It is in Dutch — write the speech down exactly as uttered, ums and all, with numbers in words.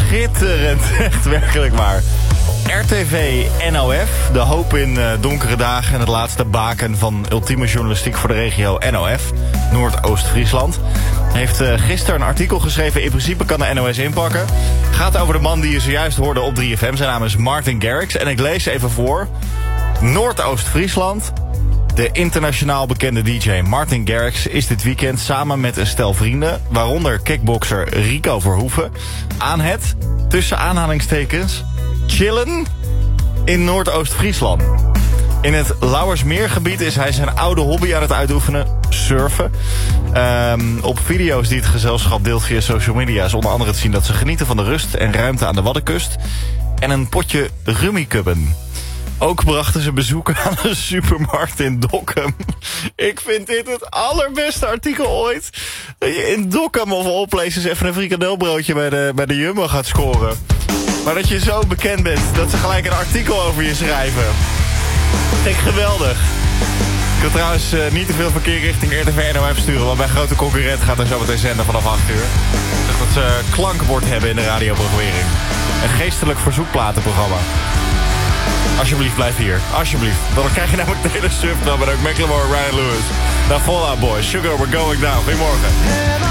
schitterend. Echt werkelijk waar. R T V N O F, de hoop in uh, donkere dagen en het laatste baken van ultieme journalistiek voor de regio N O F, Noordoost-Friesland, heeft uh, gisteren een artikel geschreven. In principe kan de N O S inpakken. Gaat over de man die je zojuist hoorde op drie F M. Zijn naam is Martin Garrix en ik lees even voor. Noordoost-Friesland. De internationaal bekende D J Martin Garrix is dit weekend samen met een stel vrienden, waaronder kickbokser Rico Verhoeven, aan het, tussen aanhalingstekens, chillen in Noordoost-Friesland. In het Lauwersmeergebied is hij zijn oude hobby aan het uitoefenen, surfen. Um, op video's die het gezelschap deelt via social media is onder andere te zien dat ze genieten van de rust en ruimte aan de Waddenkust en een potje rummikubben. Ook brachten ze bezoeken aan een supermarkt in Dokkum. Ik vind dit het allerbeste artikel ooit. Dat je in Dokkum of all places even een frikandelbroodje bij de, bij de Jumbo gaat scoren. Maar dat je zo bekend bent dat ze gelijk een artikel over je schrijven. Vind ik geweldig. Ik wil trouwens uh, niet te veel verkeer richting R T V N O F sturen, want mijn grote concurrent gaat er zo meteen zenden vanaf acht uur. Dus dat ze uh, klankbord hebben in de radioprogrammering. Een geestelijk verzoekplatenprogramma. Alsjeblieft, blijf hier. Alsjeblieft. Dan krijg je namelijk de hele Swift, maar ook Macklemore, Ryan Lewis. Nou, Fall Out Boy, Sugar, We're Going Down. Goedemorgen.